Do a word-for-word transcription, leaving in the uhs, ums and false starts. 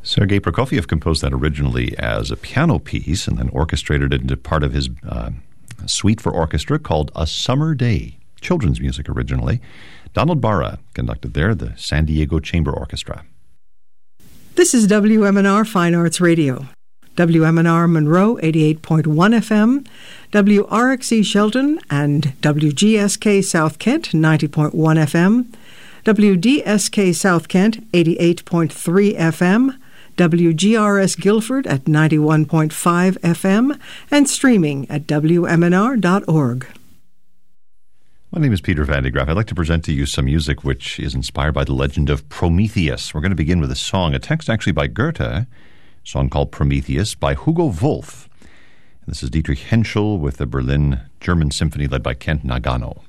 Sergei Prokofiev composed that originally as a piano piece and then orchestrated it into part of his uh, suite for orchestra called A Summer Day, children's music originally. Donald Barra conducted there the San Diego Chamber Orchestra. This is W M N R Fine Arts Radio. W M N R Monroe, eighty-eight point one F M, W R X E Shelton and W G S K South Kent, ninety point one F M, W D S K South Kent, eighty-eight point three F M, W G R S Guilford at ninety-one point five F M, and streaming at W M N R dot org. My name is Peter Van de Graaff. I'd like to present to you some music which is inspired by the legend of Prometheus. We're going to begin with a song, a text actually by Goethe, a song called Prometheus by Hugo Wolf. And this is Dietrich Henschel with the Berlin German Symphony led by Kent Nagano.